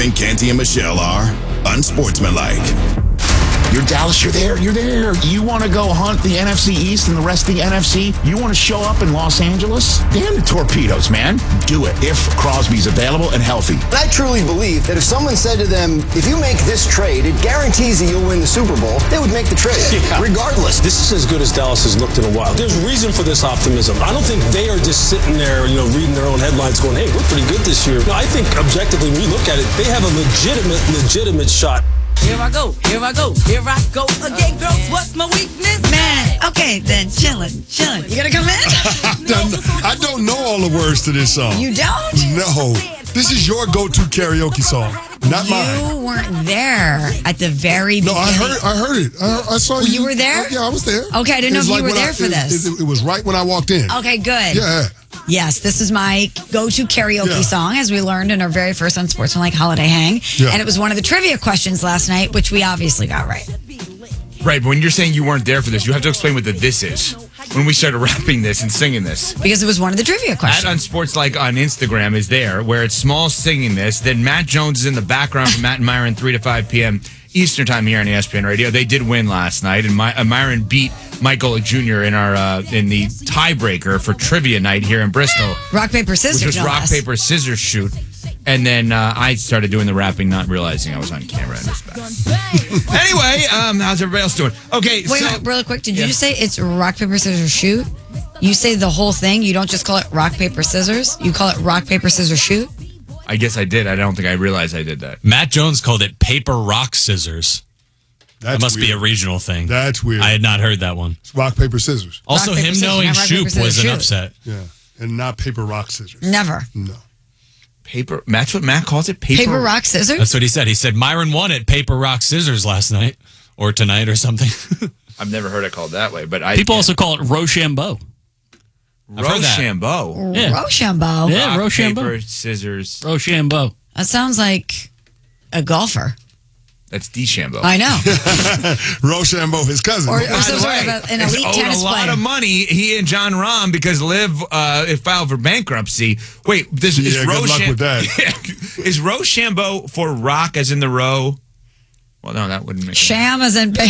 think Canty and Michelle are unsportsmanlike. You're Dallas, you're there. You want to go hunt the NFC East and the rest of the NFC? You want to show up in Los Angeles? Damn the torpedoes, man. Do it if Crosby's available and healthy. I truly believe that if someone said to them, if you make this trade, it guarantees that you'll win the Super Bowl, they would make the trade, regardless. This is as good as Dallas has looked in a while. There's reason for this optimism. I don't think they are just sitting there, reading their own headlines going, hey, we're pretty good this year. No, I think objectively, when you look at it, they have a legitimate shot. Here I go again, girls. What's my weakness? Man, okay, then chillin'. You gonna come in? I don't know all the words to this song. You don't? No. This is your go-to karaoke song, not mine. You weren't there at the very beginning. No, I heard it. I saw you. You were there? Yeah, I was there. Okay, I didn't know if you were there for this. It was right when I walked in. Okay, good. Yeah. Yes, this is my go-to karaoke song, as we learned in our very first Unsportsmanlike Holiday Hang. Yeah. And it was one of the trivia questions last night, which we obviously got right. Right, but when you're saying you weren't there for this, you have to explain what the this is. When we started rapping this and singing this. Because it was one of the trivia questions. At Unsportslike on Instagram is there, where it's Small singing this. Then Matt Jones is in the background for Matt and Myron, 3 to 5 p.m. Eastern time here on ESPN Radio. They did win last night, and Myron beat Michael Jr. in the tiebreaker for trivia night here in Bristol. Rock, paper, scissors. Which was rock, paper, scissors shoot. And then I started doing the rapping, not realizing I was on camera in this back. Anyway, how's everybody else doing? Okay, wait, really quick. Did you just say it's rock, paper, scissors, shoot? You say the whole thing? You don't just call it rock, paper, scissors? You call it rock, paper, scissors, shoot? I guess I did. I don't think I realized I did that. Matt Jones called it paper, rock, scissors. That must be a regional thing. That's weird. I had not heard that one. It's rock, paper, scissors. Also, rock, paper, him scissors, knowing rock, Shoop paper, was an shoot. upset. Yeah, and not paper, rock, scissors. Never. No. Paper. That's what Matt calls it. Paper, rock, scissors? That's what he said. He said Myron won at paper, rock, scissors last night or tonight or something. I've never heard it called that way, but people also call it Rochambeau. Rochambeau. Yeah. Rochambeau. Yeah, Rock, Rochambeau. paper, scissors. Rochambeau. That sounds like a golfer. That's DeChambeau. I know. Rochambeau, his cousin. Or some sort of an elite tennis a lot player. of money, he and John Rahm, because Liv filed for bankruptcy. Wait, this is good luck with that. Is Rochambeau for rock as in the row? Well, no, that wouldn't make sense. Sham as in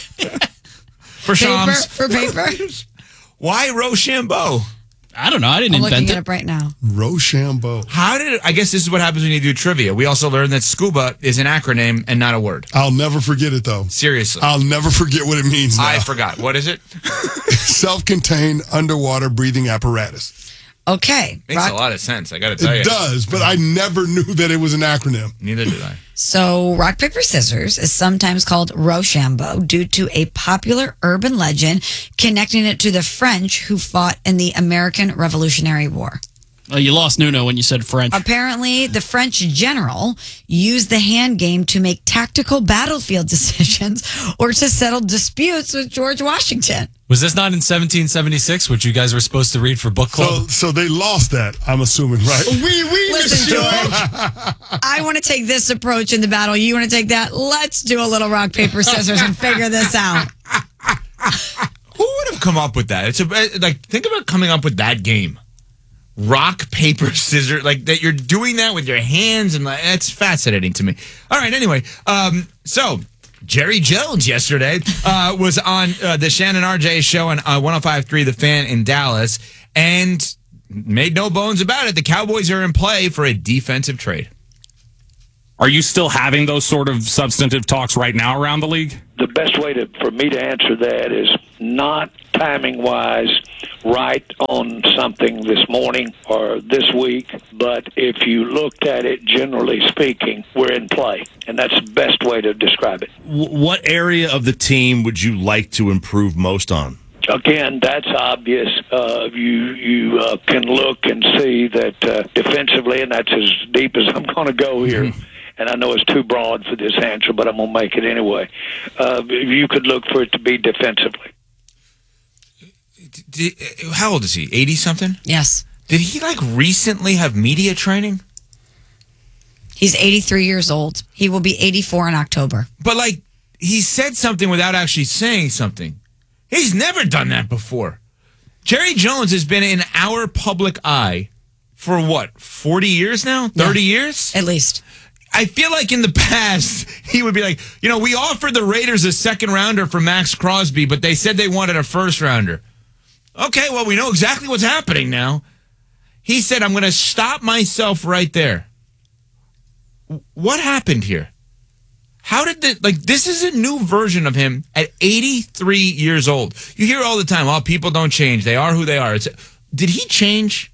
For Shams. for paper. Why Rochambeau? I don't know. I didn't I'm invent looking it it. up right now. Rochambeau. I guess this is what happens when you do trivia. We also learned that scuba is an acronym and not a word. I'll never forget it, though. Seriously. I'll never forget what it means now. I forgot. What is it? Self-contained underwater breathing apparatus. Okay. Makes a lot of sense, I got to tell you. It does, but I never knew that it was an acronym. Neither did I. So, rock, paper, scissors is sometimes called Rochambeau due to a popular urban legend connecting it to the French who fought in the American Revolutionary War. You lost Nuno when you said French. Apparently, the French general used the hand game to make tactical battlefield decisions or to settle disputes with George Washington. Was this not in 1776, which you guys were supposed to read for book club? So they lost that, I'm assuming, right? Listen, George, I want to take this approach in the battle. You want to take that? Let's do a little rock, paper, scissors and figure this out. Who would have come up with that? Think about coming up with that game. Rock, paper, scissors, like that you're doing that with your hands, and it's fascinating to me. All right, anyway, so Jerry Jones yesterday was on the Shannon RJ show on 105.3 The Fan in Dallas, and made no bones about it. The Cowboys are in play for a defensive trade. Are you still having those sort of substantive talks right now around the league? The best way for me to answer that is not timing-wise right on something this morning or this week, but if you looked at it, generally speaking, we're in play, and that's the best way to describe it. What area of the team would you like to improve most on? Again, that's obvious. You can look and see that defensively, and that's as deep as I'm going to go here. Mm-hmm. And I know it's too broad for this answer, but I'm going to make it anyway. You could look for it to be defensively. How old is he? 80-something? Yes. Did he, recently have media training? He's 83 years old. He will be 84 in October. But, he said something without actually saying something. He's never done that before. Jerry Jones has been in our public eye for, 40 years now? 30 years? At least. I feel like in the past, he would be like, we offered the Raiders a second rounder for Max Crosby, but they said they wanted a first rounder. Okay, well, we know exactly what's happening now. He said, I'm going to stop myself right there. What happened here? How did this is a new version of him at 83 years old. You hear all the time, people don't change. They are who they are. Did he change?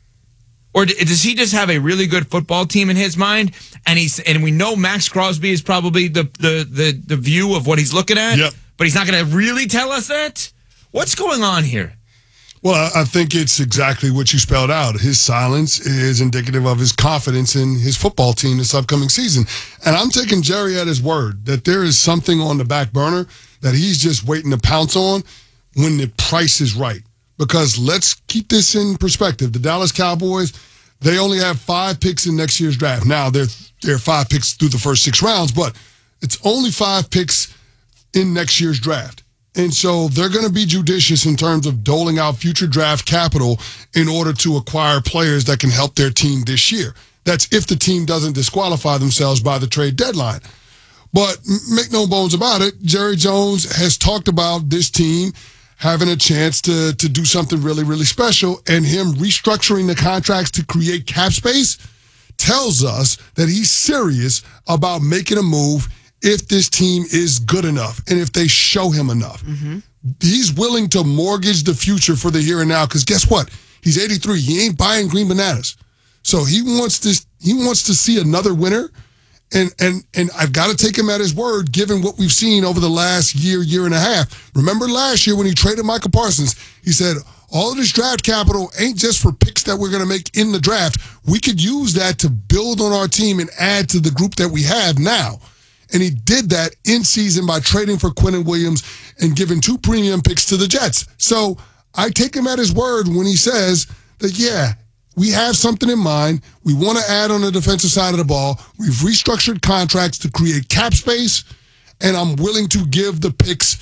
Or does he just have a really good football team in his mind? And we know Max Crosby is probably the view of what he's looking at. Yep. But he's not going to really tell us that? What's going on here? Well, I think it's exactly what you spelled out. His silence is indicative of his confidence in his football team this upcoming season. And I'm taking Jerry at his word that there is something on the back burner that he's just waiting to pounce on when the price is right. Because let's keep this in perspective. The Dallas Cowboys, they only have 5 picks in next year's draft. Now, they're 5 picks through the first 6 rounds, but it's only 5 picks in next year's draft. And so they're going to be judicious in terms of doling out future draft capital in order to acquire players that can help their team this year. That's if the team doesn't disqualify themselves by the trade deadline. But make no bones about it, Jerry Jones has talked about this team having a chance to do something really, really special, and him restructuring the contracts to create cap space tells us that he's serious about making a move if this team is good enough and if they show him enough. Mm-hmm. He's willing to mortgage the future for the here and now, because guess what? He's 83. He ain't buying green bananas. So he wants to see another winner. And I've got to take him at his word, given what we've seen over the last year and a half. Remember last year when he traded Michael Parsons, he said, all of this draft capital ain't just for picks that we're going to make in the draft. We could use that to build on our team and add to the group that we have now. And he did that in season by trading for Quinnen Williams and giving 2 premium picks to the Jets. So I take him at his word when he says that, we have something in mind. We want to add on the defensive side of the ball. We've restructured contracts to create cap space, and I'm willing to give the picks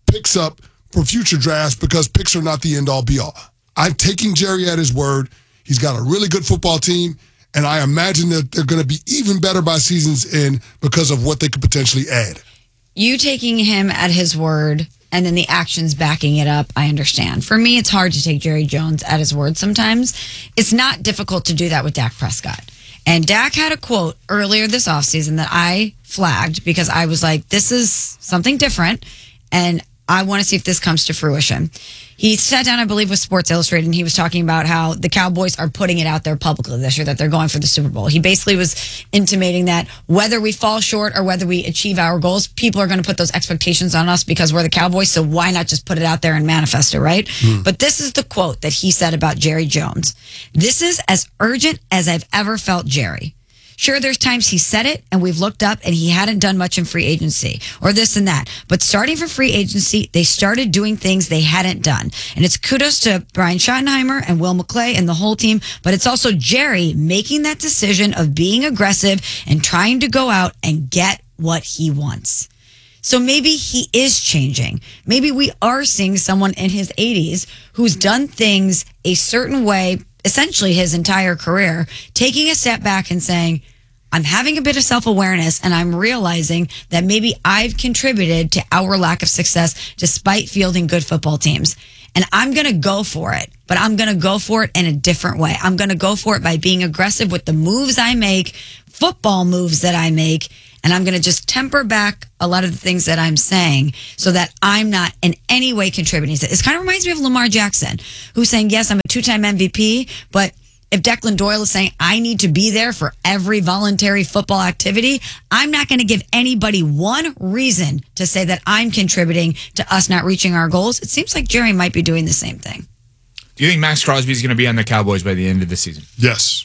up for future drafts because picks are not the end-all, be-all. I'm taking Jerry at his word. He's got a really good football team, and I imagine that they're going to be even better by season's end because of what they could potentially add. You taking him at his word and then the actions backing it up, I understand. For me, it's hard to take Jerry Jones at his word sometimes. It's not difficult to do that with Dak Prescott. And Dak had a quote earlier this offseason that I flagged because I was like, this is something different, and I want to see if this comes to fruition. He sat down, I believe, with Sports Illustrated, and he was talking about how the Cowboys are putting it out there publicly this year that they're going for the Super Bowl. He basically was intimating that whether we fall short or whether we achieve our goals, people are going to put those expectations on us because we're the Cowboys, so why not just put it out there and manifest it, right? But this is the quote that he said about Jerry Jones. This is as urgent as I've ever felt Jerry. Sure, there's times he said it and we've looked up and he hadn't done much in free agency or this and that. But starting from free agency, they started doing things they hadn't done. And it's kudos to Brian Schottenheimer and Will McClay and the whole team. But it's also Jerry making that decision of being aggressive and trying to go out and get what he wants. So maybe he is changing. Maybe we are seeing someone in his 80s who's done things a certain way, essentially his entire career, taking a step back and saying, I'm having a bit of self-awareness and I'm realizing that maybe I've contributed to our lack of success despite fielding good football teams. And I'm going to go for it, but I'm going to go for it in a different way. I'm going to go for it by being aggressive with the moves I make, football moves that I make, and I'm going to just temper back a lot of the things that I'm saying so that I'm not in any way contributing to it. It kind of reminds me of Lamar Jackson, who's saying, yes, I'm a 2-time MVP, but if Declan Doyle is saying I need to be there for every voluntary football activity, I'm not going to give anybody one reason to say that I'm contributing to us not reaching our goals. It seems like Jerry might be doing the same thing. Do you think Max Crosby is going to be on the Cowboys by the end of the season? Yes.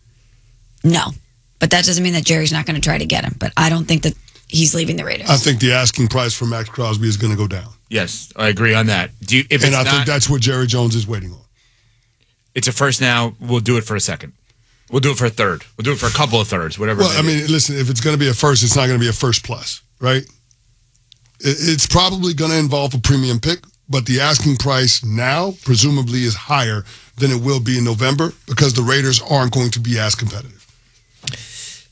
No. But that doesn't mean that Jerry's not going to try to get him. But I don't think that he's leaving the Raiders. I think the asking price for Max Crosby is going to go down. Yes, I agree on that. I think that's what Jerry Jones is waiting on. It's a first now. We'll do it for a second. We'll do it for a third. We'll do it for a couple of thirds, whatever. Well, I mean, listen, if it's going to be a first, it's not going to be a first plus, right? It's probably going to involve a premium pick, but the asking price now presumably is higher than it will be in November because the Raiders aren't going to be as competitive.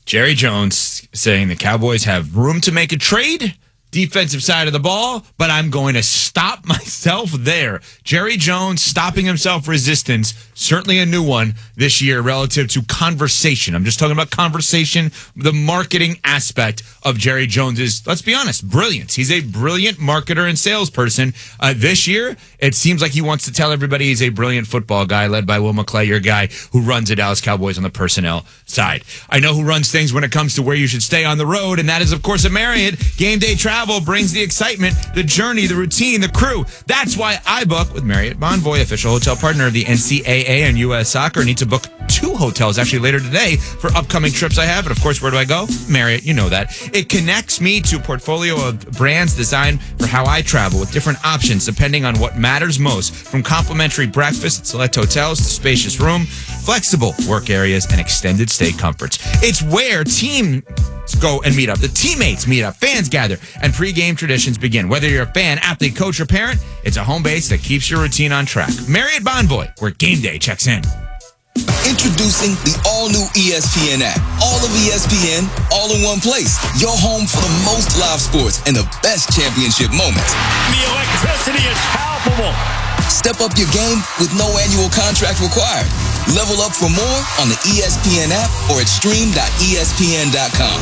Jerry Jones saying the Cowboys have room to make a trade, defensive side of the ball, but I'm going to stop myself there. Jerry Jones stopping himself resistance, certainly a new one this year relative to conversation. I'm just talking about conversation. The marketing aspect of Jerry Jones is, let's be honest, brilliance. He's a brilliant marketer and salesperson. This year, it seems like he wants to tell everybody he's a brilliant football guy led by Will McClay, your guy who runs the Dallas Cowboys on the personnel side. I know who runs things when it comes to where you should stay on the road, and that is, of course, a Marriott. Game day travel brings the excitement, the journey, the routine, the crew. That's why I book with Marriott Bonvoy, official hotel partner of the NCAA and U.S. Soccer. Need to book 2 hotels actually later today for upcoming trips I have. And of course, where do I go? Marriott, you know that. It connects me to a portfolio of brands designed for how I travel with different options depending on what matters most. From complimentary breakfast at select hotels to spacious room, flexible work areas, and extended stay comforts. It's where teams go and meet up. The teammates meet up, fans gather, and pregame traditions begin. Whether you're a fan, athlete, coach, or parent, it's a home base that keeps your routine on track. Marriott Bonvoy, where game day checks in. Introducing the all-new ESPN app. All of ESPN, all in one place. Your home for the most live sports and the best championship moments. The electricity is palpable. Step up your game with no annual contract required. Level up for more on the ESPN app or at stream.espn.com.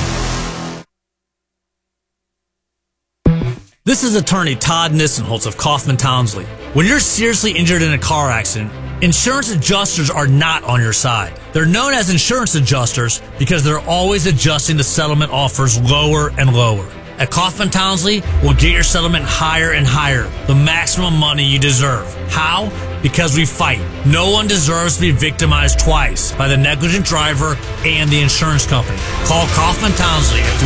This is attorney Todd Nissenholtz of Kaufman Townsley. When you're seriously injured in a car accident, insurance adjusters are not on your side. They're known as insurance adjusters because they're always adjusting the settlement offers lower and lower. At Kaufman Townsley, we'll get your settlement higher and higher, the maximum money you deserve. How? Because we fight. No one deserves to be victimized twice by the negligent driver and the insurance company. Call Kaufman Townsley at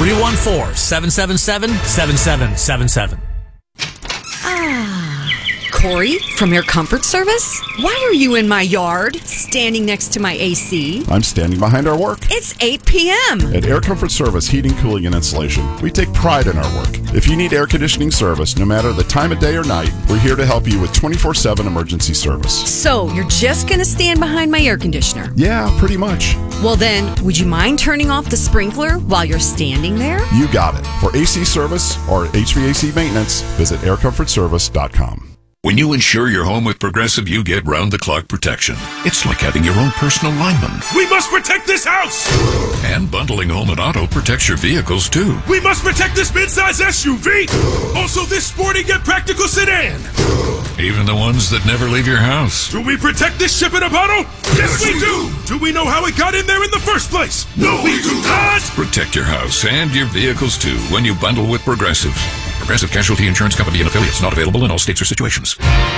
314-777-7777. Corey, from Air Comfort Service? Why are you in my yard, standing next to my AC? I'm standing behind our work. It's 8 p.m. At Air Comfort Service Heating, Cooling, and Insulation, we take pride in our work. If you need air conditioning service, no matter the time of day or night, we're here to help you with 24/7 emergency service. So, you're just going to stand behind my air conditioner? Yeah, pretty much. Well then, would you mind turning off the sprinkler while you're standing there? You got it. For AC service or HVAC maintenance, visit aircomfortservice.com. When you insure your home with Progressive, you get round-the-clock protection. It's like having your own personal lineman. We must protect this house! And bundling home and auto protects your vehicles, too. We must protect this midsize SUV! Also this sporty yet practical sedan! Even the ones that never leave your house. Do we protect this ship in a bottle? Yes, we do! Do we know how it got in there in the first place? No, we do not! Protect your house and your vehicles, too, when you bundle with Progressive. Progressive Casualty Insurance Company and affiliates, not available in all states or situations.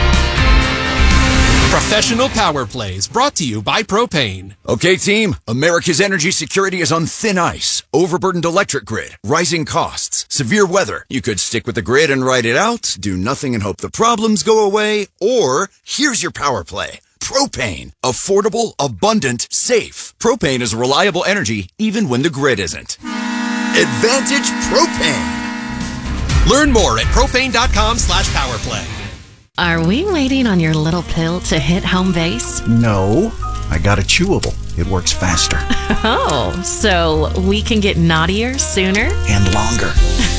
Professional Power Plays, brought to you by Propane. Okay, team, America's energy security is on thin ice. Overburdened electric grid, rising costs, severe weather. You could stick with the grid and ride it out, do nothing and hope the problems go away, or here's your power play. Propane. Affordable, abundant, safe. Propane is reliable energy even when the grid isn't. Advantage Propane. Learn more at propane.com/powerplay. Are we waiting on your little pill to hit home base? No, I got a chewable. It works faster. Oh, so we can get naughtier sooner? And longer.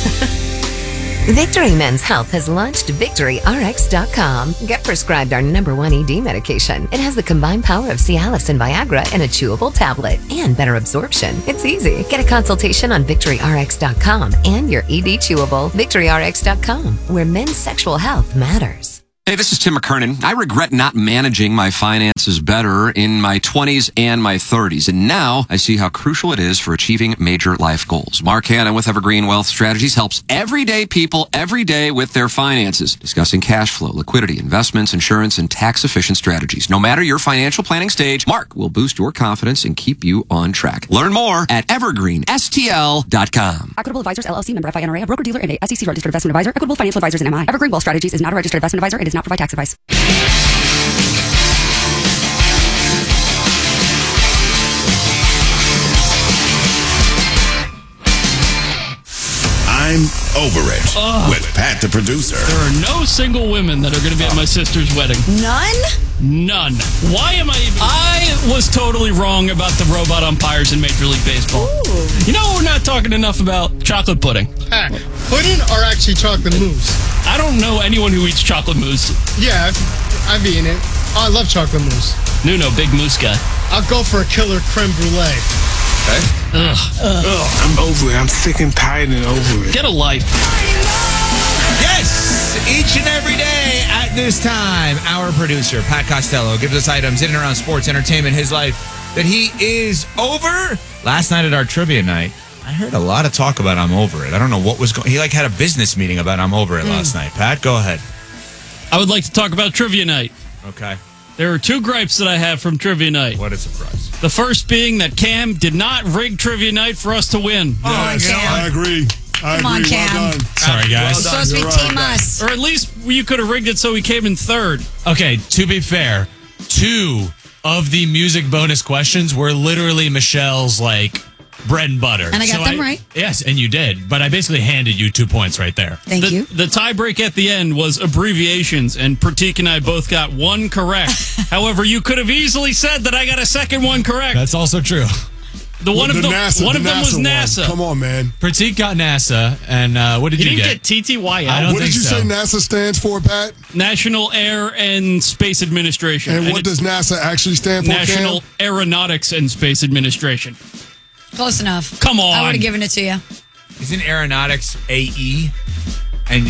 Victory Men's Health has launched VictoryRx.com. Get prescribed our #1 ED medication. It has the combined power of Cialis and Viagra in a chewable tablet and better absorption. It's easy. Get a consultation on VictoryRx.com and your ED chewable. VictoryRx.com, where men's sexual health matters. Hey, this is Tim McKernan. I regret not managing my finances better in my 20s and my 30s. And now I see how crucial it is for achieving major life goals. Mark Hanna with Evergreen Wealth Strategies helps everyday people every day with their finances, discussing cash flow, liquidity, investments, insurance, and tax-efficient strategies. No matter your financial planning stage, Mark will boost your confidence and keep you on track. Learn more at evergreenstl.com. Equitable Advisors, LLC, member FINRA, a broker-dealer and a SEC registered investment advisor. Equitable Financial Advisors and MI. Evergreen Wealth Strategies is not a registered investment advisor. It does not provide tax advice. I'm Over It with Pat the producer. There are no single women that are going to be at my sister's wedding. None. Why am I even... I was totally wrong about the robot umpires in Major League Baseball. Ooh. You know, we're not talking enough about chocolate pudding. Pudding or actually chocolate mousse? I don't know anyone who eats chocolate mousse. Yeah, I've eaten it. Oh, I love chocolate mousse. Nuno, big mousse guy. I'll go for a killer creme brulee. Okay. I'm over it. I'm sick and tired and over it. Get a life. Yes! Each and every day at this time, our producer, Pat Costello, gives us items in and around sports, entertainment, his life, that he is over. Last night at our trivia night, I heard a lot of talk about I'm over it. I don't know what was going on. He had a business meeting about I'm over it last night. Pat, go ahead. I would like to talk about trivia night. Okay. There are two gripes that I have from trivia night. What a surprise. The first being that Cam did not rig trivia night for us to win. I agree. Come on, Cam. Well done. Sorry, guys. Well, supposed to be Team Us. Or at least you could have rigged it so he came in third. Okay, to be fair, 2 of the music bonus questions were literally Michelle's, bread and butter. And I got them right. Yes, and you did. But I basically handed you 2 points right there. Thank you. The tiebreak at the end was abbreviations, and Pratik and I both got 1 correct. However, you could have easily said that I got a second one correct. That's also true. One of them was NASA. Come on, man. Pratik got NASA, and what did you get? He didn't get TTYL. I don't What did you say NASA stands for, Pat? National Air and Space Administration. And what does NASA actually stand for, National Cam? Aeronautics and Space Administration. Close enough. Come on. I would have given it to you. Isn't aeronautics AE? And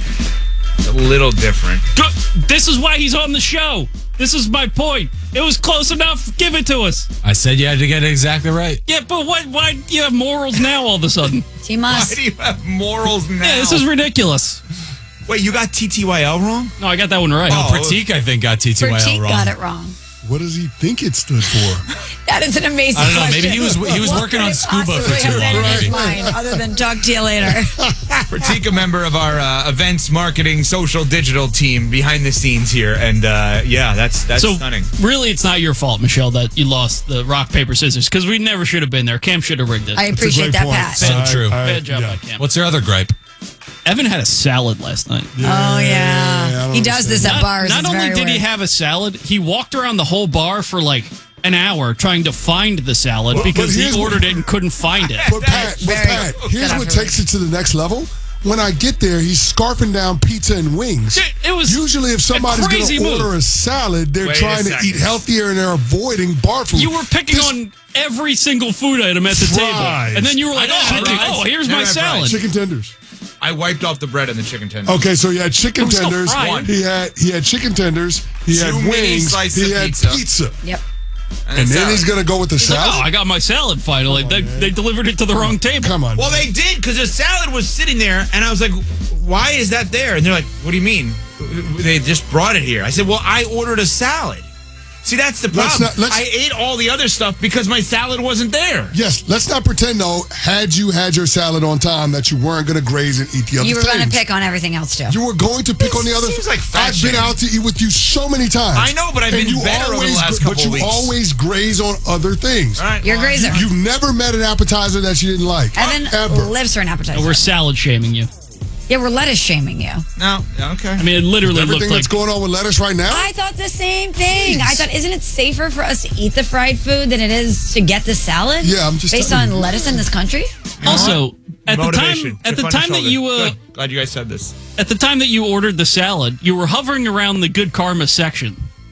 a little different. This is why he's on the show. This is my point. It was close enough. Give it to us. I said you had to get it exactly right. Yeah, but why do you have morals now all of a sudden? Team Us. Why do you have morals now? Yeah, this is ridiculous. Wait, you got TTYL wrong? No, I got that one right. Pratik, I think, got TTYL Pratik wrong. got it wrong. What does he think it stood for? That is an amazing I don't know. question. Maybe he was working on scuba for too long. His mind, other than talk to you later. Pratik, a member of our events, marketing, social, digital team behind the scenes here. And that's so stunning. Really, it's not your fault, Michelle, that you lost the rock, paper, scissors, because we never should have been there. Cam should have rigged it. I appreciate that, Pat. Bad, true. Bad job by Cam. What's your other gripe? Evan had a salad last night. Oh, yeah. He does this at bars. Not It's only very did he weird. have a salad, he walked around the whole bar for an hour trying to find the salad because he ordered it and couldn't find it. But Pat, here's what takes it to the next level. When I get there, he's scarfing down pizza and wings. It was usually if somebody's going to order a salad, they're trying to eat healthier and they're avoiding bar food. You were picking on every single food item at the table, and then you were like, "Oh, here's my salad." Chicken tenders. I wiped off the bread and the chicken tenders. Okay, so he had chicken tenders. He had chicken tenders. He had wings. He had pizza. Yep. And then he's going to go with the salad? I got my salad finally. They delivered it to the wrong table. Come on. Well, they did, because the salad was sitting there, and I was like, why is that there? And they're like, what do you mean? They just brought it here. I said, well, I ordered a salad. See, that's the problem. I ate all the other stuff because my salad wasn't there. Yes, let's not pretend, though, had you had your salad on time, that you weren't going to graze and eat the other things. You were going to pick on everything else, too. You were going to pick on the other things. Like I've been out to eat with you so many times. I know, but I've been better over the last couple of weeks. But you always graze on other things. All right, You're a grazer. You've never met an appetizer that you didn't like. Evan ever. lives for an appetizer. We're salad shaming you. Yeah, we're lettuce shaming you. No, okay. I mean, it literally everything looked that's going on with lettuce right now. I thought the same thing. I thought, isn't it safer for us to eat the fried food than it is to get the salad? Yeah, I'm just based telling on you. lettuce in this country. Also, at the Motivation. time Chip on that the you shoulder. Good. Glad you guys said this. at the time that you ordered the salad, you were hovering around the good karma section.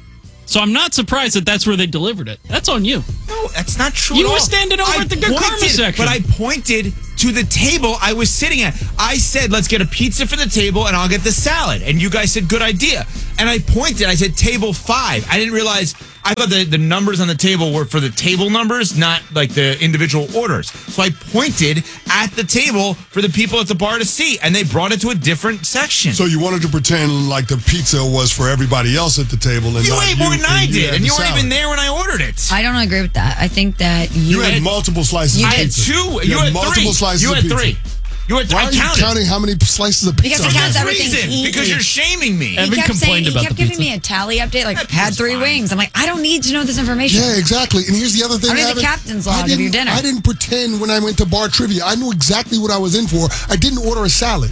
So I'm not surprised that that's where they delivered it. That's on you. No, that's not true. You at were all. standing over at the good karma section. But I pointed to the table I was sitting at. I said, let's get a pizza for the table and I'll get the salad. And you guys said, good idea. And I pointed, I said, table 5. I didn't realize, I thought the numbers on the table were for the table numbers, not like the individual orders. So I pointed at the table for the people at the bar to see, and they brought it to a different section. So you wanted to pretend like the pizza was for everybody else at the table, and You not ate more than I did, and you weren't salad. even there when I ordered it. I don't agree with that. I think that You had multiple slices of I had pizza. 2. You had had multiple 3. slices You of had pizza. 3. Why are you counting how many slices of pizza? Because he counts everything he Because you're shaming me. He kept giving me a tally update, like, had 3 wings. I'm like, I don't need to know this information. Yeah, exactly. And here's the other thing. I need the captain's log of your dinner. I didn't pretend when I went to bar trivia. I knew exactly what I was in for. I didn't order a salad.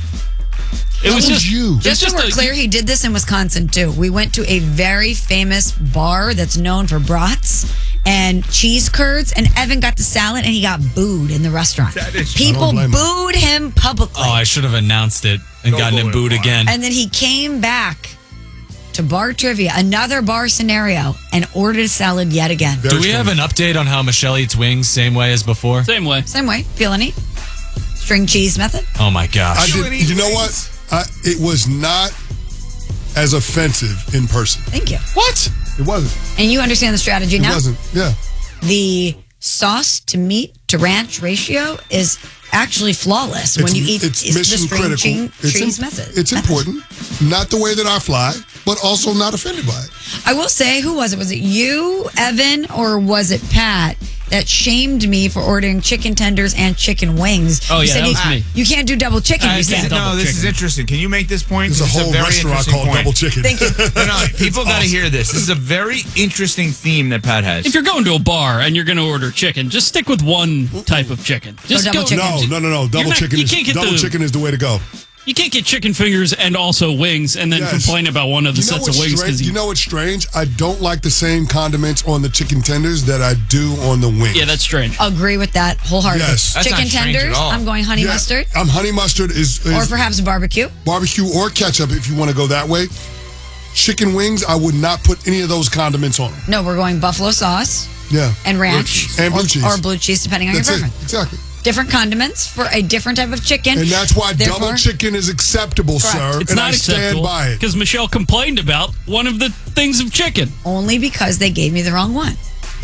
It was just you. Just so we're clear, he did this in Wisconsin, too. We went to a very famous bar that's known for brats and cheese curds, and Evan got the salad, and he got booed in the restaurant. People booed him publicly. Oh, I should have announced it and gotten him booed again. And then he came back to bar trivia, another bar scenario, and ordered a salad yet again. Do we have an update on how Michelle eats wings same way as before? Same way. Same way. Feeling it. String cheese method. Oh, my gosh. You know what? It was not as offensive in person. Thank you. What? It wasn't. And you understand the strategy now? It wasn't, yeah. The sauce to meat to ranch ratio is actually flawless when you eat it's the mission string critical. cheese method. It's important. Not the way that I fly, but also not offended by it. I will say, who was it? Was it you, Evan, or was it Pat that shamed me for ordering chicken tenders and chicken wings? Oh, You yeah, said that was me. You can't do double chicken. You said. This is interesting. Can you make this point? There's a This is whole very restaurant interesting called point. Double Chicken. Thank you. No, people got to hear this. This is a very interesting theme that Pat has. If you're going to a bar and you're going to order chicken, just stick with one type of chicken. Just double go. chicken. No. Double chicken is the way to go. You can't get chicken fingers and also wings and then complain about one of the sets of wings. You know what's strange? I don't like the same condiments on the chicken tenders that I do on the wings. Yeah, that's strange. Agree with that wholeheartedly. Yes. That's Chicken not strange tenders, at all. I'm going honey mustard. I'm honey mustard is Or perhaps barbecue. barbecue or ketchup if you want to go that way. Chicken wings, I would not put any of those condiments on them. No, we're going buffalo sauce Yeah. and ranch. And blue cheese. Or blue cheese, depending on That's your it. preference. Exactly. Different condiments for a different type of chicken. And that's why Therefore, double chicken is acceptable, Correct. sir. It's and not I stand acceptable by it. because Michelle complained about one of the things of chicken. only because they gave me the wrong one.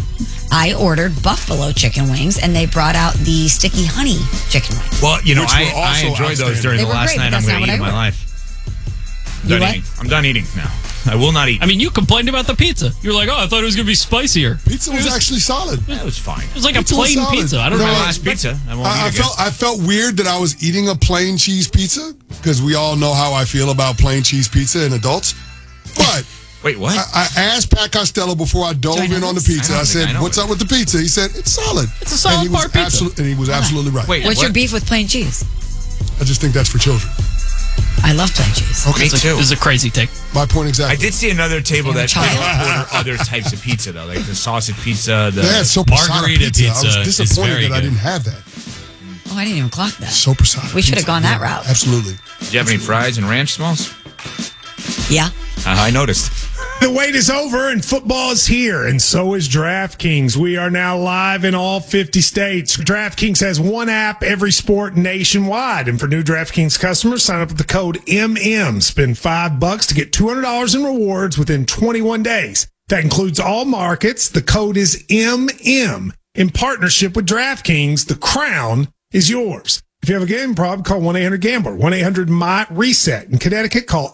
I ordered buffalo chicken wings, and they brought out the sticky honey chicken wings. Well, you know, Which were I also enjoyed those outstanding. during They the were last great, night but I'm that's going not to eat in what my I life. You what? I'm done eating now. I will not eat. I mean, you complained about the pizza. You're like, oh, I thought it was going to be spicier. Pizza was actually solid. That was fine. It was like Pizza a was plain solid. pizza. I don't You know. know My what? last pizza. I won't eat again. I felt weird that I was eating a plain cheese pizza because we all know how I feel about plain cheese pizza in adults. But Wait, what? I asked Pat Costello before I dove in on the pizza. I said, "What's up with the pizza?" He said, "It's solid." It's a solid and he was bar pizza. And he was absolutely right. Wait, What's what? your beef with plain cheese? I just think that's for children. I love plain cheese. Okay, Me too. This is a crazy take. my point exactly. I did see another table that Child. order other types of pizza though, like the sausage pizza, the They had soprasada Margarita pizza. I pizza was is disappointed very that I good. didn't have that. Oh, I didn't even clock that. Soprasada. We should have pizza. gone that Yeah, route. Absolutely. Do you have any fries and ranch smalls? Yeah. I noticed. The wait is over and football is here, and so is DraftKings. We are now live in all 50 states. DraftKings has one app, every sport nationwide. And for new DraftKings customers, sign up with the code MM. Spend $5 to get $200 in rewards within 21 days. That includes all markets. The code is MM. In partnership with DraftKings, the crown is yours. If you have a gambling problem, call 1-800-GAMBLER, 1-800-MY-RESET. In Connecticut, call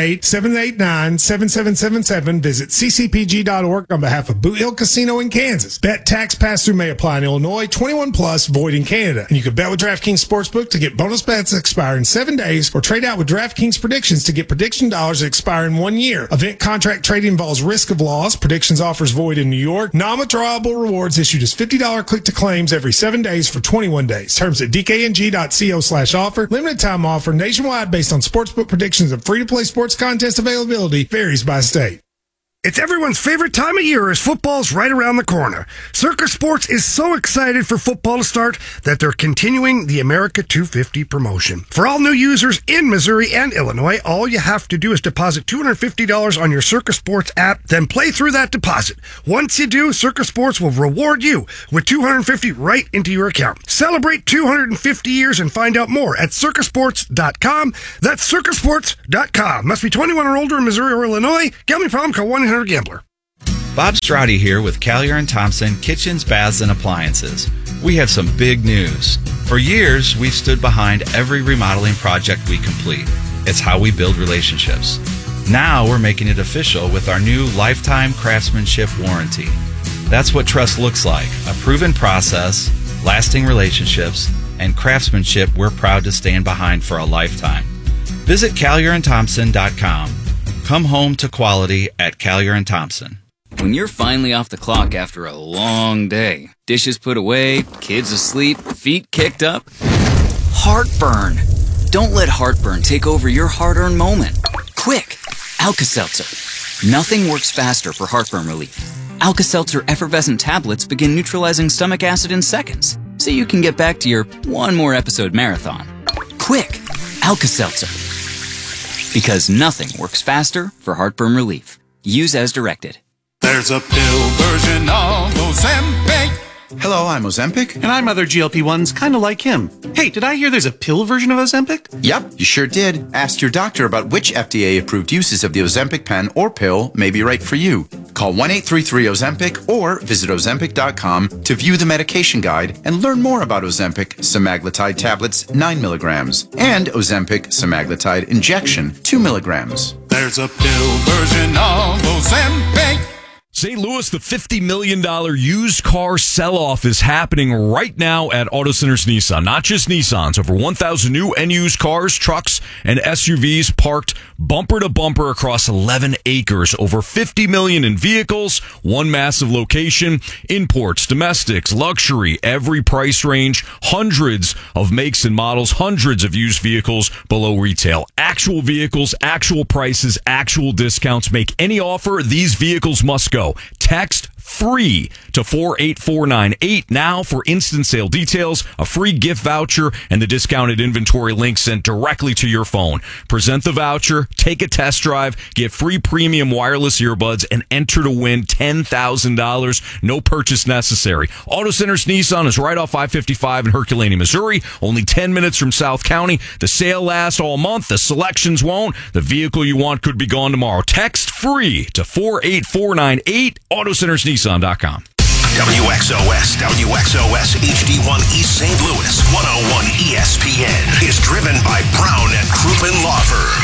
888-789-7777. Visit ccpg.org on behalf of Boot Hill Casino in Kansas. Bet tax pass-through may apply in Illinois, 21 plus, void in Canada. And you can bet with DraftKings Sportsbook to get bonus bets that expire in 7 days, or trade out with DraftKings Predictions to get prediction dollars that expire in 1 year. Event contract trading involves risk of loss. Predictions offers void in New York. Non-withdrawable rewards issued as $50 click to claims every 7 days for 21 days. Terms at dkng.co/offer. Limited time offer nationwide based on sportsbook predictions and free-to-play sports contest availability varies by state. It's everyone's favorite time of year as football's right around the corner. Circa Sports is so excited for football to start that they're continuing the America 250 promotion. For all new users in Missouri and Illinois, all you have to do is deposit $250 on your Circa Sports app, then play through that deposit. Once you do, Circa Sports will reward you with $250 right into your account. Celebrate 250 years and find out more at circasports.com. That's circasports.com. Must be 21 or older in Missouri or Illinois. Gambling problem, call 1-800-GAMBLER. Bob Strati here with Callier & Thompson Kitchens, Baths, and Appliances. We have some big news. For years, we've stood behind every remodeling project we complete. It's how we build relationships. Now we're making it official with our new lifetime craftsmanship warranty. That's what trust looks like, a proven process, lasting relationships, and craftsmanship we're proud to stand behind for a lifetime. Visit CallierandThompson.com. Come home to quality at Callier & Thompson. When you're finally off the clock after a long day, dishes put away, kids asleep, feet kicked up, heartburn. Don't let heartburn take over your hard-earned moment. Quick, Alka-Seltzer. Nothing works faster for heartburn relief. Alka-Seltzer effervescent tablets begin neutralizing stomach acid in seconds, so you can get back to your one more episode marathon. Quick, Alka-Seltzer. Because nothing works faster for heartburn relief. Use as directed. There's a pill version of Ozempic. Hello, I'm Ozempic. And I'm other GLP-1s, kind of like him. Hey, did I hear there's a pill version of Ozempic? Yep, you sure did. Ask your doctor about which FDA-approved uses of the Ozempic pen or pill may be right for you. Call 1-833-OZEMPIC or visit Ozempic.com to view the medication guide and learn more about Ozempic semaglutide tablets 9 milligrams and Ozempic semaglutide injection 2 milligrams. There's a pill version of Ozempic. St. Louis, the $50 million used car sell-off is happening right now at Auto Centers Nissan. Not just Nissans. Over 1,000 new and used cars, trucks, and SUVs parked bumper to bumper across 11 acres. Over $50 million in vehicles, one massive location, imports, domestics, luxury, every price range, hundreds of makes and models, hundreds of used vehicles below retail. Actual vehicles, actual prices, actual discounts. Make any offer, these vehicles must go. Text free to 48498 now for instant sale details, a free gift voucher, and the discounted inventory link sent directly to your phone. Present the voucher, take a test drive, get free premium wireless earbuds, and enter to win $10,000. No purchase necessary. Auto Centers Nissan is right off I-55 in Herculaneum, Missouri. Only 10 minutes from South County. The sale lasts all month. The selections won't. The vehicle you want could be gone tomorrow. Text free to 48498. Auto Centers Nissan.com. WXOS HD1 East St. Louis 101 ESPN is driven by Brown and Crouppen Law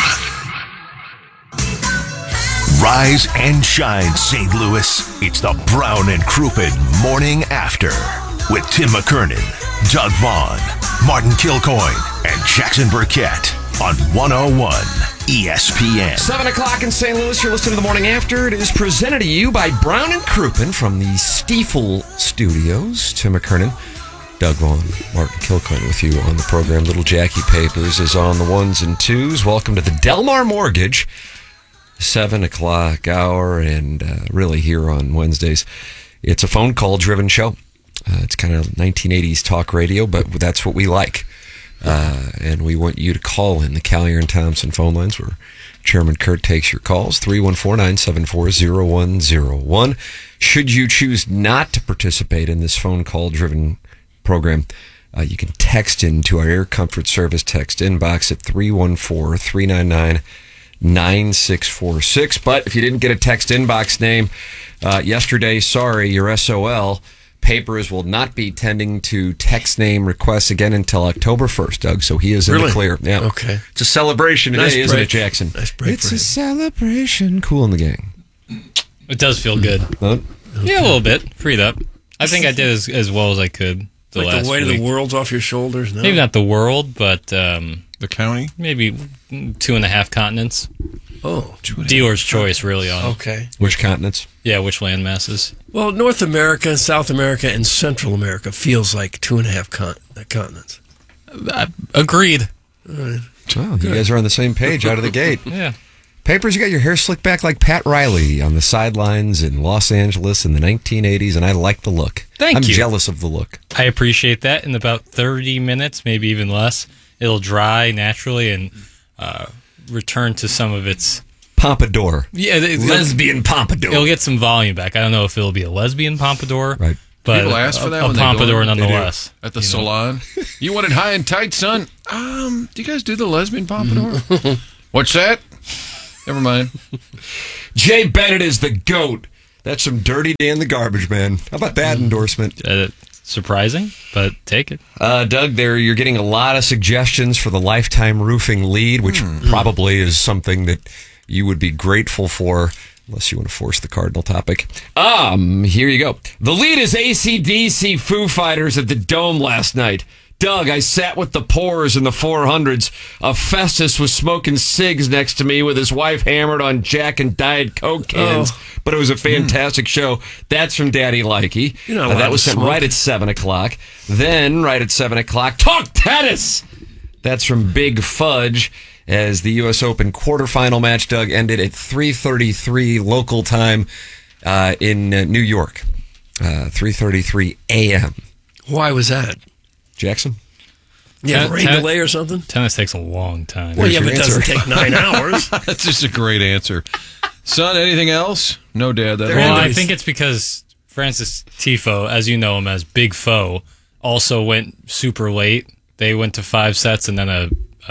Firm. Rise and shine, St. Louis. It's the Brown and Crouppen Morning After with Tim McKernan, Doug Vaughn, Martin Kilcoyne, and Jackson Burkett on 101 ESPN. 7 o'clock in St. Louis. You're listening to The Morning After. It is presented to you by Brown and Crouppen from the Stiefel Studios. Tim McKernan, Doug Vaughn, Martin Kilcoyne with you on the program. Little Jackie Papers is on the ones and twos. Welcome to the Delmar Mortgage 7 o'clock hour, and really here on Wednesdays. It's a phone call driven show. It's kind of 1980s talk radio, but that's what we like. And we want you to call in the Callier and Thompson phone lines where Chairman Kurt takes your calls, 314-974-0101. Should you choose not to participate in this phone call driven program, you can text into our Air Comfort Service text inbox at 314-399-9646. But if you didn't get a text inbox name yesterday, sorry, your SOL. Papers will not be tending to text name requests again until October 1st, Doug, so he is in the clear. Yeah. Okay. It's a celebration today, Nice isn't it, break. Jackson? Nice break It's for a him. celebration. Cool in the gang. It does feel good. Huh? Yeah, a little bit. Freed up. I think I did as well as I could the Like last the weight week. of the world's off your shoulders now. Maybe not the world, but the county? Maybe 2.5 continents. Oh. Dealer's choice, really, on it. Okay. Which continents? Yeah, which land masses. Well, North America, South America, and Central America feels like 2.5 continents. Agreed. All right. Well, you guys are on the same page out of the gate. Yeah. Papers, you got your hair slicked back like Pat Riley on the sidelines in Los Angeles in the 1980s, and I like the look. Thank I'm you. jealous of the look. I appreciate that. In about 30 minutes, maybe even less, it'll dry naturally and return to some of its pompadour. Yeah, Lesbian pompadour. It'll get some volume back. I don't know if it'll be a lesbian pompadour, right? But People ask for that a when pompadour they go in? nonetheless. At the salon. You want it high and tight, son? Do you guys do the lesbian pompadour? What's that? Never mind. Jay Bennett is the GOAT. That's some Dirty Dan the Garbage Man. How about that endorsement? Surprising, but take it. Doug, you're getting a lot of suggestions for the Lifetime Roofing lead, which probably is something that you would be grateful for, unless you want to force the Cardinal topic. Here you go. The lead is AC/DC Foo Fighters at the Dome last night. Doug, I sat with the poors in the 400s. A Festus was smoking cigs next to me with his wife hammered on Jack and Diet Coke cans. But it was a fantastic show. That's from Daddy Likey. You're not allowed that was to sent smoke. right at 7 o'clock. Then, right at 7 o'clock, talk tennis! That's from Big Fudge as the U.S. Open quarterfinal match, Doug, ended at 3:33 local time in New York. 3:33 a.m. Why was that? Jackson? Yeah, rain delay or something? Tennis takes a long time. Well, yeah, but it doesn't take 9 hours. That's just a great answer. Son, anything else? No, Dad. Well, I think it's because Francis Tifo, as you know him as Big Foe, also went super late. They went to 5 sets and then a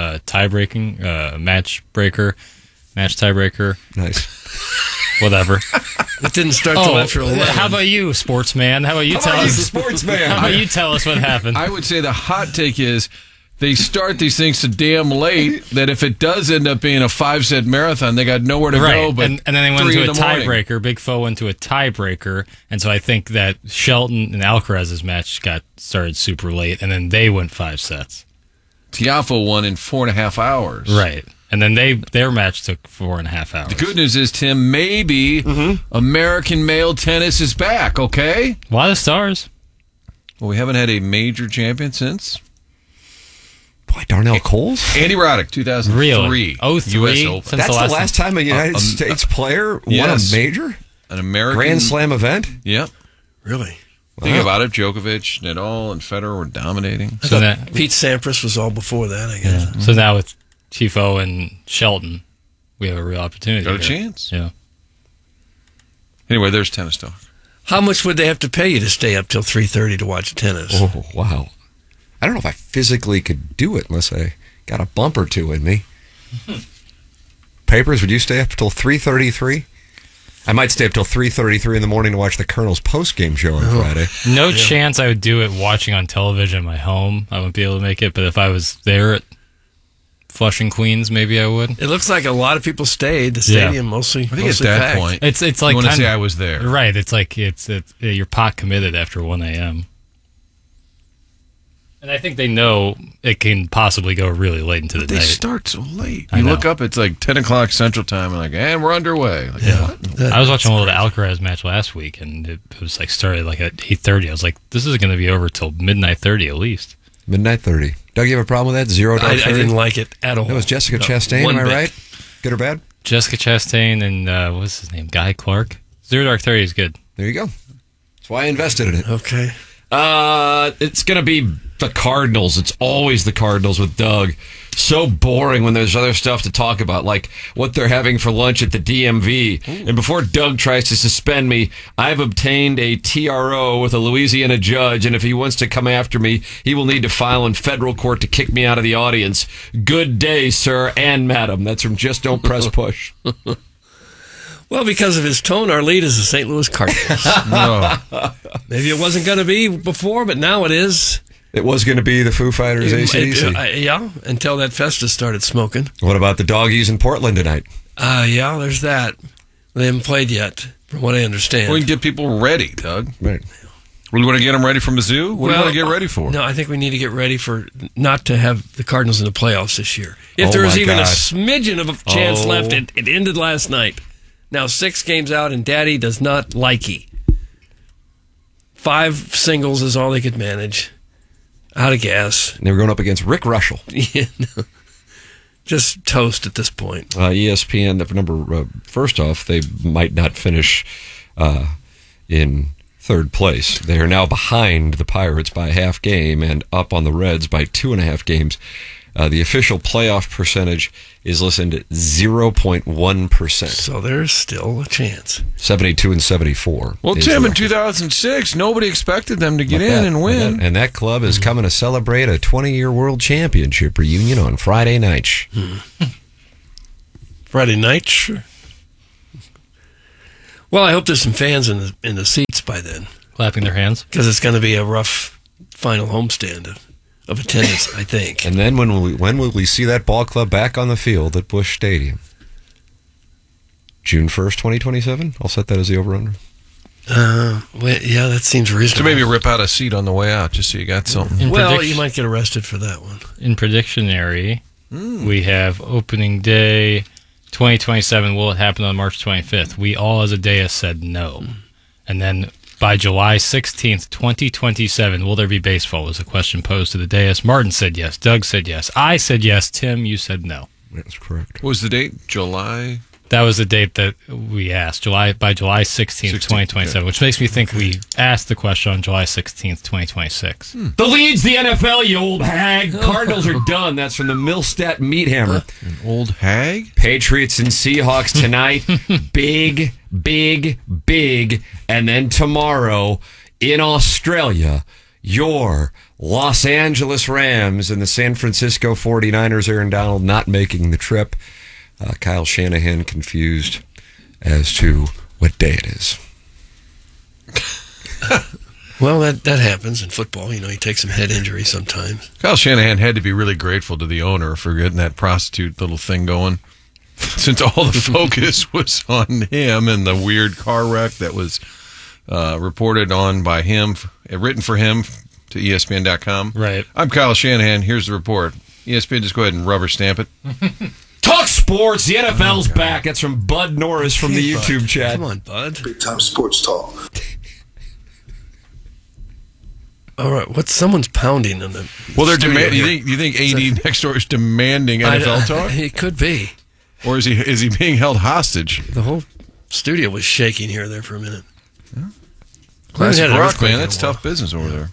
match tiebreaker. Nice. Whatever. It didn't start till after 11. How about you, sportsman? How about you tell us? How about you tell us what happened? I would say the hot take is they start these things so damn late that if it does end up being a 5-set marathon, they got nowhere to go. But and then they went to a tiebreaker. Big Foe went to a tiebreaker, and so I think that Shelton and Alcaraz's match got started super late, and then they went 5 sets. Tiafoe won in 4.5 hours. Right. And then their match took 4.5 hours. The good news is, Tim, maybe American male tennis is back, okay? A lot of stars. Well, we haven't had a major champion since. Boy, Darnell Coles? Andy Roddick, 2003. Really? 03? U.S. Open. That's the last time a United States player won a major? An American Grand Slam event? Yep. Really? Think about it. Djokovic, Nadal, and Federer were dominating. So Pete Sampras was all before that, I guess. Yeah. So now with Tifo and Shelton, we have a real opportunity. Got a chance. Yeah. Anyway, there's tennis talk. How much would they have to pay you to stay up till 3:30 to watch tennis? Oh, wow. I don't know if I physically could do it unless I got a bump or two in me. Papers, would you stay up till 3:33? I might stay up till 3:33 in the morning to watch the Colonel's post-game show on Friday. No chance I would do it watching on television in my home. I wouldn't be able to make it, but if I was there at Flushing, Queens, maybe I would. It looks like a lot of people stayed. The stadium mostly. I think at that packed. point, it's like you want to kind say of- I was there, right? It's like you're pot committed after 1 a.m. And I think they know it can possibly go really late into the They night. start so late. I You know. look up, it's like 10 o'clock Central Time, and and we're underway. Like, what? I was watching a little Alcaraz match last week, and it was like started like at 8:30. I was like, this is going to be over till midnight 30 at least. Midnight 30. Doug, you have a problem with that? Zero dark I 30? didn't like it at all. That was Jessica No, Chastain, one am I bit. right? Good or bad? Jessica Chastain and what's his name? Guy Clark. Zero Dark 30 is good. There you go. That's why I invested in it. Okay. It's going to be the Cardinals. It's always the Cardinals with Doug. So boring when there's other stuff to talk about, like what they're having for lunch at the DMV. And before Doug tries to suspend me, I've obtained a TRO with a Louisiana judge, and if he wants to come after me, he will need to file in federal court to kick me out of the audience. Good day, sir and madam. That's from Just Don't Press Push. Well, because of his tone, our lead is the St. Louis Cardinals. Maybe it wasn't going to be before, but now it is. It was going to be the Foo Fighters AC/DC. Yeah, until that Festus started smoking. What about the Doggies in Portland tonight? Yeah, there's that. They haven't played yet, from what I understand. We can get people ready, Doug. Right. We want to get them ready from Mizzou? What do you want to get ready for? No, I think we need to get ready for not to have the Cardinals in the playoffs this year. If there was even a smidgen of a chance left, it ended last night. Now 6 games out, and Daddy does not likey. 5 singles is all they could manage. Out of gas. They were going up against Rick Russell. Yeah, no. Just toast at this point. ESPN, the number first off, they might not finish in third place. They are now behind the Pirates by a half game and up on the Reds by 2.5 games. The official playoff percentage is listed at 0.1%. So there's still a chance. 72 and 74. Well, is Tim, the in record. 2006, nobody expected them to get Like in that. and win. And that club is coming to celebrate a 20-year World Championship reunion on Friday night. Friday night, sure. Well, I hope there's some fans in the seats by then. Clapping their hands. Because it's going to be a rough final homestand of attendance, I think. And then when will we see that ball club back on the field at Busch Stadium? June 1st, 2027? I'll set that as the over-under. Yeah, that seems reasonable. So maybe rip out a seat on the way out, just so you got something. Well, you might get arrested for that one. In Predictionary, we have opening day 2027. Will it happen on March 25th? We all as a dais said no. And then by July 16th, 2027, will there be baseball? Was a question posed to the dais. Martin said yes. Doug said yes. I said yes. Tim, you said no. That's correct. What was the date? July? That was the date that we asked. By July 16th, 2027, okay. which makes me think we asked the question on July 16th, 2026. The lead's the NFL, you old hag. Cardinals are done. That's from the Millstat Meat Hammer. An old hag? Patriots and Seahawks tonight. Big, big, big. And then tomorrow in Australia, your Los Angeles Rams and the San Francisco 49ers. Aaron Donald not making the trip. Kyle Shanahan confused as to what day it is. Well, that happens in football. You takes some head injury sometimes. Kyle Shanahan had to be really grateful to the owner for getting that prostitute little thing going, since all the focus was on him and the weird car wreck that was reported on by him, written for him to ESPN.com. Right. I'm Kyle Shanahan. Here's the report. ESPN, just go ahead and rubber stamp it. Talk sports. The NFL's back. That's from Bud Norris from the YouTube chat. Come on, Bud. Big time sports talk. All right, someone's pounding in the. Well, they're demanding. You think AD next door is demanding NFL talk? It could be. Or is he being held hostage? The whole studio was shaking here there for a minute. Yeah. Classic rock, man. That's tough business over there.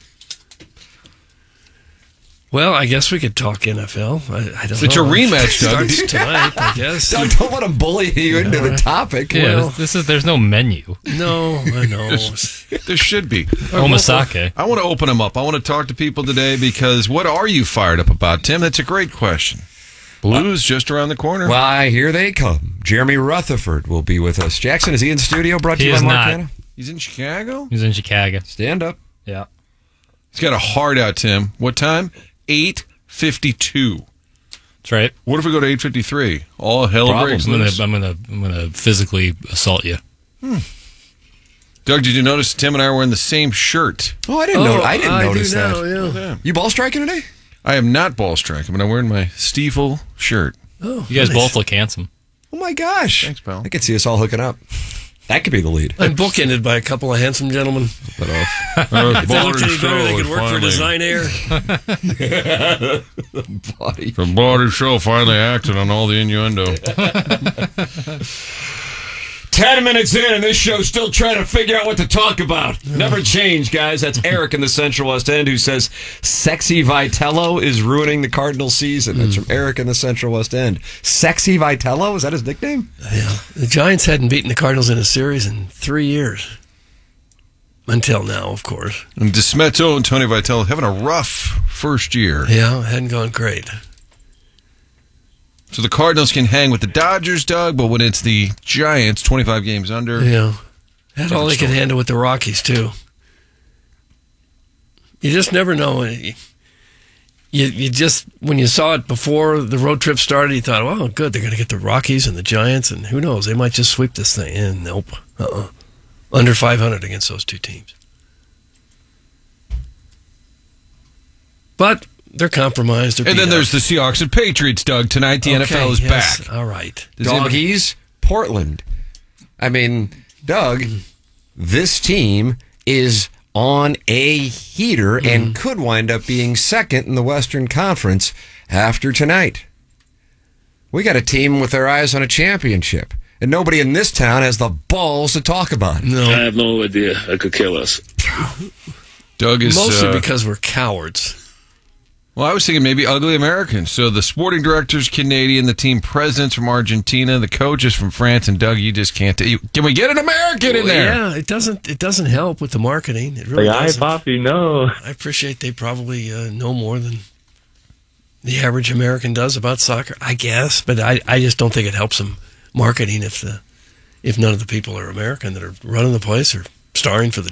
Well, I guess we could talk NFL. I don't know. It's a rematch, Doug. Starts tonight, I guess. Doug, don't let him bully you into the topic. Yeah, there's no menu. No, I know. There should be. Omasake. I want to open them up. I want to talk to people today because what are you fired up about, Tim? That's a great question. Blues just around the corner. Why, here they come. Jeremy Rutherford will be with us. Jackson, is he in studio? Brought to you by Mark Hanna? He's in Chicago? He's in Chicago. Stand up. Yeah. He's got a heart out, Tim. What time? 8:52. That's right. What if we go to 8:53? All hell breaks loose. I'm gonna physically assault you. Doug, did you notice Tim and I are wearing the same shirt? Oh, I didn't notice that. Now, yeah. You ball striking today? I am not ball striking, but I'm wearing my Stiefel shirt. Oh, you guys both look handsome. Oh my gosh! Thanks, pal. I could see us all hooking up. That could be the lead. I'm bookended by a couple of handsome gentlemen. But if they looked any better, they could work for Design Air. The body show finally acted on all the innuendo. 10 minutes in, and this show's still trying to figure out what to talk about. Never change, guys. That's Eric in the Central West End who says Sexy Vitello is ruining the Cardinals season. That's from Eric in the Central West End. Sexy Vitello? Is that his nickname? Yeah. The Giants hadn't beaten the Cardinals in a series in 3 years. Until now, of course. And DeSmetto and Tony Vitello having a rough first year. Yeah, it hadn't gone great. So the Cardinals can hang with the Dodgers, Doug, but when it's the Giants, 25 games under. Yeah. That's all they can handle with the Rockies, too. You just never know. You just, when you saw it before the road trip started, you thought, well, good, they're going to get the Rockies and the Giants, and who knows, they might just sweep this thing. And nope. Under 500 against those two teams. But they're compromised. And then there's the Seahawks and Patriots, Doug. Tonight, the NFL is back. All right. Doggies, Portland. I mean, Doug, this team is on a heater and could wind up being second in the Western Conference after tonight. We got a team with their eyes on a championship, and nobody in this town has the balls to talk about it. No. I have no idea. That could kill us. Doug is mostly because we're cowards. Well, I was thinking maybe ugly Americans. So the sporting director's Canadian, the team president's from Argentina, the coach is from France, and Doug, you just can't. Can we get an American in there? Yeah, it doesn't help with the marketing. It really doesn't. Hi, Poppy, no. I appreciate they probably know more than the average American does about soccer, I guess, but I just don't think it helps them marketing if none of the people are American that are running the place or starring for the